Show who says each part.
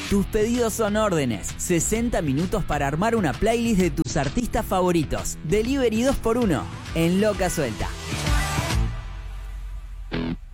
Speaker 1: Tus pedidos son órdenes. 60 minutos para armar una playlist de tus artistas favoritos. Delivery 2x1 en Loca Suelta.